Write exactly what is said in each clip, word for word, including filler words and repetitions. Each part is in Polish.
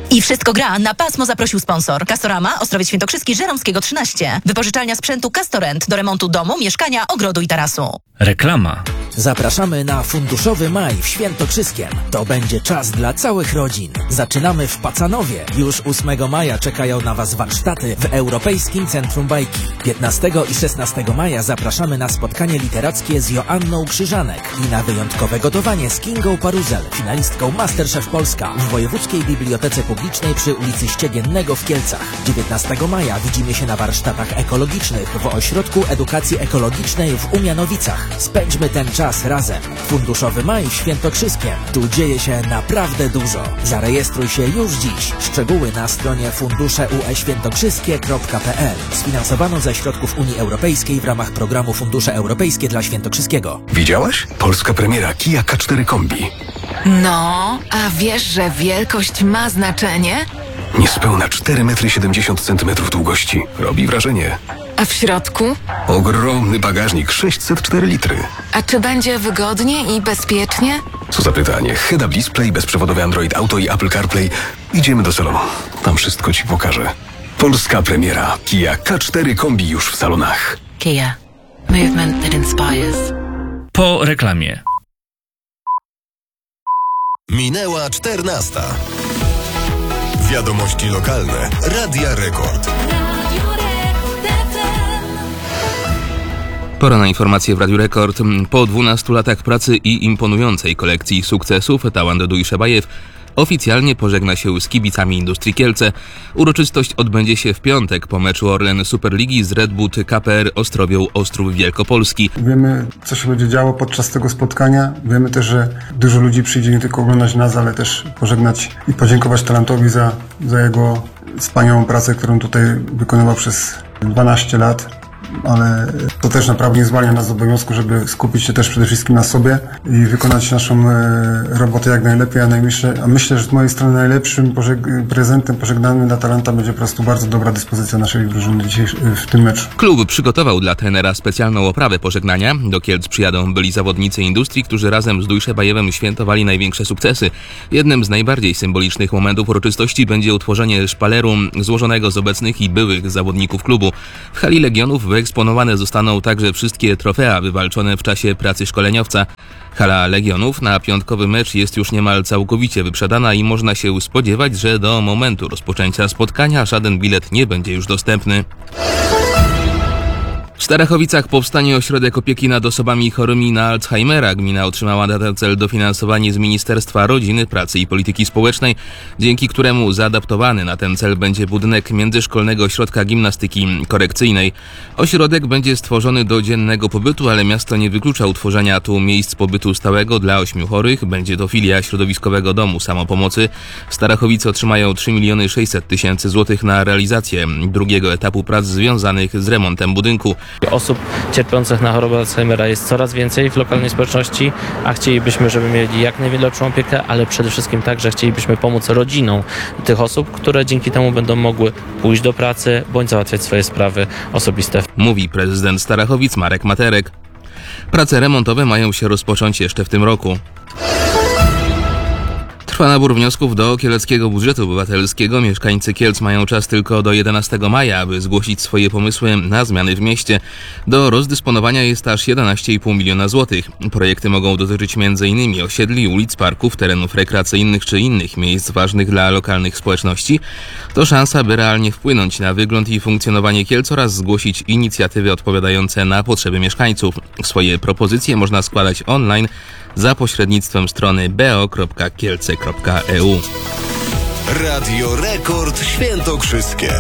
I wszystko gra. Na pasmo zaprosił sponsor. Castorama, Ostrowiec Świętokrzyski, Żeromskiego trzynaście. Wypożyczalnia sprzętu Castorent do remontu domu, mieszkania, ogrodu i tarasu. Reklama. Zapraszamy na Funduszowy Maj w Świętokrzyskiem. To będzie czas dla całych rodzin. Zaczynamy w Pacanowie. Już ósmego maja czekają na Was warsztaty w Europejskim Centrum Bajki. piętnastego i szesnastego maja zapraszamy na spotkanie literackie z Joanną Krzyżanek i na wyjątkowe gotowanie z Kingą Paruzel, finalistką MasterChef Polska w Wojewódzkiej Bibliotece Publicznej przy ulicy Ściegiennego w Kielcach. dziewiętnastego maja widzimy się na warsztatach ekologicznych w Ośrodku Edukacji Ekologicznej w Umianowicach. Spędźmy ten czas razem. Funduszowy Maj w Świętokrzyskiem. Tu dzieje się naprawdę dużo. Zarejestruj się już dziś. Szczegóły na stronie fundusze u e świętokrzyskie kropka p l. Sfinansowano ze środków Unii Europejskiej w ramach programu Fundusze Europejskie dla Świętokrzyskiego. Widziałaś? Polska premiera Kia K cztery Kombi. No, a wiesz, że wielkość ma znaczenie? Niespełna cztery metry siedemdziesiąt centymetrów długości. Robi wrażenie. A w środku? Ogromny bagażnik, sześćset cztery litry. A czy będzie wygodnie i bezpiecznie? Co za pytanie. Head-up display, bezprzewodowy Android Auto i Apple CarPlay. Idziemy do salonu. Tam wszystko Ci pokażę. Polska premiera Kia K cztery Kombi już w salonach. Kia. Movement that inspires. Po reklamie. Minęła czternasta. Wiadomości lokalne. Radia Rekord. Pora na informacje w Radiu Rekord. Po dwunastu latach pracy i imponującej kolekcji sukcesów Tałan Dujszebajew oficjalnie pożegna się z kibicami Industrii Kielce. Uroczystość odbędzie się w piątek po meczu Orlen Superligi z Red Bull K P R Ostrowioł Ostrów Wielkopolski. Wiemy, co się będzie działo podczas tego spotkania. Wiemy też, że dużo ludzi przyjdzie nie tylko oglądać nas, ale też pożegnać i podziękować Talantowi za, za jego wspaniałą pracę, którą tutaj wykonywał przez dwanaście lat. Ale to też naprawdę nie zwalnia nas z obowiązku, żeby skupić się też przede wszystkim na sobie i wykonać naszą e, robotę jak najlepiej, a, najmyśle, a myślę, że z mojej strony najlepszym pożeg- prezentem pożegnalnym dla Talanta będzie po prostu bardzo dobra dyspozycja naszej drużyny dzisiaj w tym meczu. Klub przygotował dla trenera specjalną oprawę pożegnania. Do Kielc przyjadą byli zawodnicy Industrii, którzy razem z Dujszebajewem świętowali największe sukcesy. Jednym z najbardziej symbolicznych momentów uroczystości będzie utworzenie szpaleru złożonego z obecnych i byłych zawodników klubu. W hali Legionów wyeksponowane zostaną także wszystkie trofea wywalczone w czasie pracy szkoleniowca. Hala Legionów na piątkowy mecz jest już niemal całkowicie wyprzedana i można się spodziewać, że do momentu rozpoczęcia spotkania żaden bilet nie będzie już dostępny. W Starachowicach powstanie ośrodek opieki nad osobami chorymi na Alzheimera. Gmina otrzymała na ten cel dofinansowanie z Ministerstwa Rodziny, Pracy i Polityki Społecznej, dzięki któremu zaadaptowany na ten cel będzie budynek Międzyszkolnego Ośrodka Gimnastyki Korekcyjnej. Ośrodek będzie stworzony do dziennego pobytu, ale miasto nie wyklucza utworzenia tu miejsc pobytu stałego dla ośmiu chorych. Będzie to filia Środowiskowego Domu Samopomocy. Starachowice otrzymają trzy miliony sześćset tysięcy złotych na realizację drugiego etapu prac związanych z remontem budynku. Osób cierpiących na chorobę Alzheimera jest coraz więcej w lokalnej społeczności, a chcielibyśmy, żeby mieli jak najlepszą opiekę, ale przede wszystkim także chcielibyśmy pomóc rodzinom tych osób, które dzięki temu będą mogły pójść do pracy bądź załatwiać swoje sprawy osobiste. Mówi prezydent Starachowic Marek Materek. Prace remontowe mają się rozpocząć jeszcze w tym roku. Trwa nabór wniosków do Kieleckiego Budżetu Obywatelskiego. Mieszkańcy Kielc mają czas tylko do jedenastego maja, aby zgłosić swoje pomysły na zmiany w mieście. Do rozdysponowania jest aż jedenaście i pół miliona złotych. Projekty mogą dotyczyć między innymi osiedli, ulic, parków, terenów rekreacyjnych czy innych miejsc ważnych dla lokalnych społeczności. To szansa, by realnie wpłynąć na wygląd i funkcjonowanie Kielc oraz zgłosić inicjatywy odpowiadające na potrzeby mieszkańców. Swoje propozycje można składać online za pośrednictwem strony b o kropka kielce kropka e u. Radio Rekord Świętokrzyskie.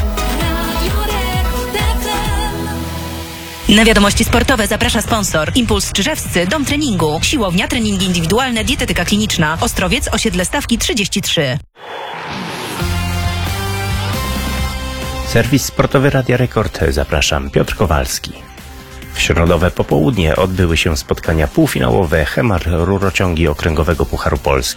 Na wiadomości sportowe zaprasza sponsor. Impuls Czyżewscy, dom treningu, siłownia, treningi indywidualne, dietetyka kliniczna. Ostrowiec, osiedle Stawki trzydzieści trzy. Serwis sportowy Radia Rekord. Zapraszam, Piotr Kowalski. W środowe popołudnie odbyły się spotkania półfinałowe Hemar Rurociągi Okręgowego Pucharu Polski. W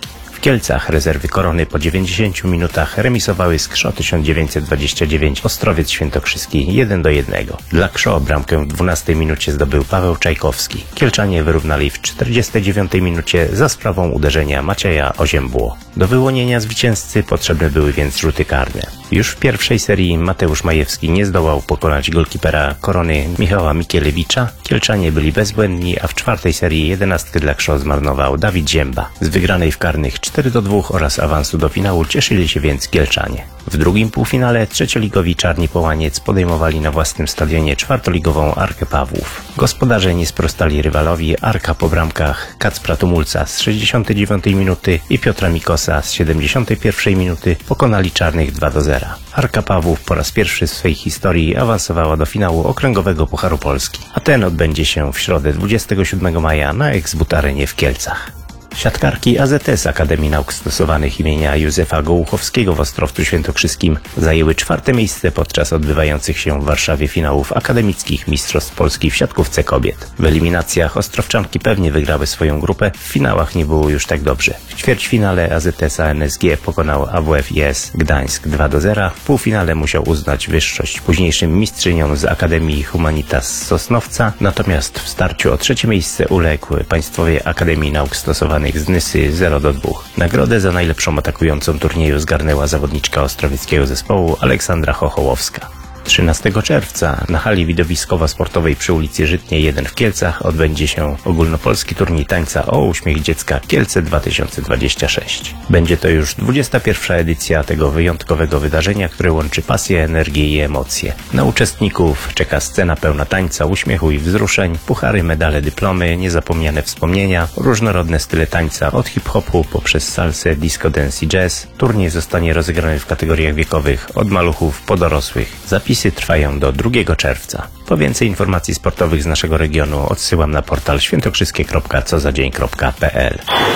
Kielcach rezerwy Korony po dziewięćdziesięciu minutach remisowały z K S Z O tysiąc dziewięćset dwadzieścia dziewięć Ostrowiec Świętokrzyski jeden do jednego. Dla K S Z O bramkę w dwunastej minucie zdobył Paweł Czajkowski. Kielczanie wyrównali w czterdziestej dziewiątej minucie za sprawą uderzenia Macieja Oziębło. Do wyłonienia zwycięzcy potrzebne były więc rzuty karne. Już w pierwszej serii Mateusz Majewski nie zdołał pokonać golkipera Korony Michała Mikielewicza. Kielczanie byli bezbłędni, a w czwartej serii jedenastkę dla K S Z O zmarnował Dawid Zięba. Z wygranej w karnych cztery do dwóch oraz awansu do finału cieszyli się więc Kielczanie. W drugim półfinale trzecioligowi Czarni Połaniec podejmowali na własnym stadionie czwartoligową Arkę Pawłów. Gospodarze nie sprostali rywalowi. Arka po bramkach Kacpra Tumulca z sześćdziesiątej dziewiątej minuty i Piotra Mikosa z siedemdziesiątej pierwszej minuty pokonali Czarnych dwa do zera. Arka Pawłów po raz pierwszy w swojej historii awansowała do finału okręgowego Pucharu Polski, a ten odbędzie się w środę dwudziestego siódmego maja na Ex-But Arenie w Kielcach. Siatkarki A Z S Akademii Nauk Stosowanych imienia Józefa Gołuchowskiego w Ostrowcu Świętokrzyskim zajęły czwarte miejsce podczas odbywających się w Warszawie finałów akademickich Mistrzostw Polski w siatkówce kobiet. W eliminacjach ostrowczanki pewnie wygrały swoją grupę, w finałach nie było już tak dobrze. W ćwierćfinale A Z S A N S G pokonał A W F I S Gdańsk dwa do zera, w półfinale musiał uznać wyższość późniejszym mistrzyniom z Akademii Humanitas z Sosnowca, natomiast w starciu o trzecie miejsce uległ Państwowej Akademii Nauk Stosowanych z Nysy zero do dwóch. Nagrodę za najlepszą atakującą turnieju zgarnęła zawodniczka ostrowieckiego zespołu Aleksandra Chochołowska. trzynastego czerwca na hali widowiskowo-sportowej przy ulicy Żytniej jeden w Kielcach odbędzie się ogólnopolski turniej tańca o uśmiech dziecka Kielce dwa tysiące dwadzieścia sześć. Będzie to już dwudziesta pierwsza edycja tego wyjątkowego wydarzenia, które łączy pasję, energię i emocje. Na uczestników czeka scena pełna tańca, uśmiechu i wzruszeń, puchary, medale, dyplomy, niezapomniane wspomnienia, różnorodne style tańca od hip-hopu poprzez salsę, disco, dance i jazz. Turniej zostanie rozegrany w kategoriach wiekowych od maluchów po dorosłych. Zapisy trwają do drugiego czerwca. Po więcej informacji sportowych z naszego regionu odsyłam na portal świętokrzyskie kropka co za dzień kropka p l.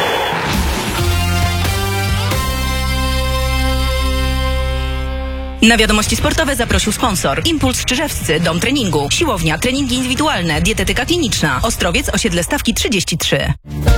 Na wiadomości sportowe zaprosił sponsor. Impuls Czyżewscy, dom treningu, siłownia, treningi indywidualne, dietetyka kliniczna, Ostrowiec, osiedle Stawki trzydzieści trzy.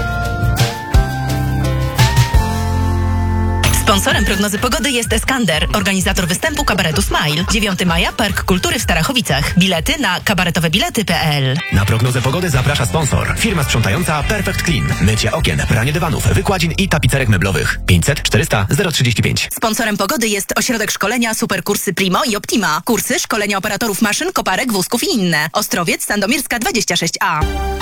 Sponsorem prognozy pogody jest Eskander, organizator występu kabaretu Smile. dziewiątego maja Park Kultury w Starachowicach. Bilety na kabaretowebilety kropka p l. Na prognozę pogody zaprasza sponsor. Firma sprzątająca Perfect Clean. Mycie okien, pranie dywanów, wykładzin i tapicerek meblowych. pięćset czterysta zero trzydzieści pięć. Sponsorem pogody jest ośrodek szkolenia Superkursy Primo i Optima. Kursy szkolenia operatorów maszyn, koparek, wózków i inne. Ostrowiec, Sandomierska dwadzieścia sześć a.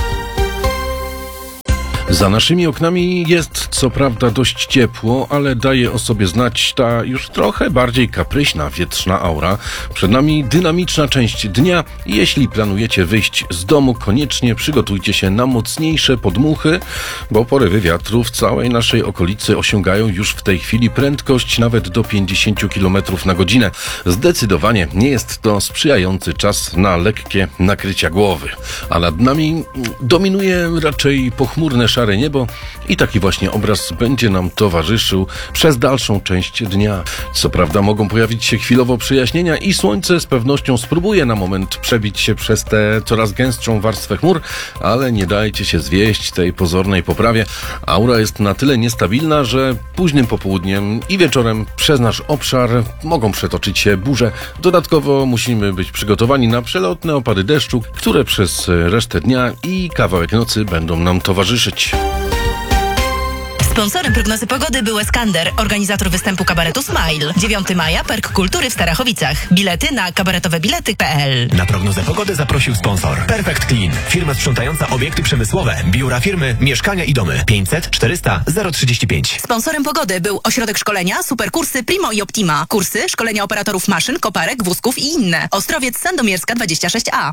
Za naszymi oknami jest co prawda dość ciepło, ale daje o sobie znać ta już trochę bardziej kapryśna, wietrzna aura. Przed nami dynamiczna część dnia. Jeśli planujecie wyjść z domu, koniecznie przygotujcie się na mocniejsze podmuchy, bo porywy wiatru w całej naszej okolicy osiągają już w tej chwili prędkość nawet do pięćdziesiąt kilometrów na godzinę. Zdecydowanie nie jest to sprzyjający czas na lekkie nakrycia głowy. A nad nami dominuje raczej pochmurne szare niebo i taki właśnie obraz będzie nam towarzyszył przez dalszą część dnia. Co prawda mogą pojawić się chwilowo przejaśnienia i słońce z pewnością spróbuje na moment przebić się przez tę coraz gęstszą warstwę chmur, ale nie dajcie się zwieść tej pozornej poprawie. Aura jest na tyle niestabilna, że późnym popołudniem i wieczorem przez nasz obszar mogą przetoczyć się burze. Dodatkowo musimy być przygotowani na przelotne opady deszczu, które przez resztę dnia i kawałek nocy będą nam towarzyszyć. Sponsorem prognozy pogody był Eskander, organizator występu kabaretu Smile. dziewiątego maja Park Kultury w Starachowicach. Bilety na kabaretowebilety kropka p l. Na prognozę pogody zaprosił sponsor. Perfect Clean. Firma sprzątająca obiekty przemysłowe, biura firmy, mieszkania i domy. pięćset czterysta zero trzydzieści pięć. Sponsorem pogody był ośrodek szkolenia Superkursy Primo i Optima. Kursy szkolenia operatorów maszyn, koparek, wózków i inne. Ostrowiec, Sandomierska dwadzieścia sześć a.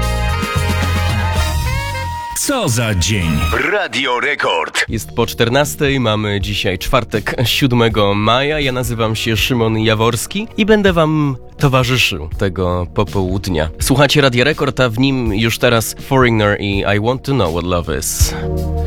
Co za dzień? Radio Rekord. Jest po czternastej, mamy dzisiaj czwartek, siódmego maja. Ja nazywam się Szymon Jaworski i będę wam towarzyszył tego popołudnia. Słuchacie Radia Rekord, a w nim już teraz Foreigner i I Want to Know What Love Is.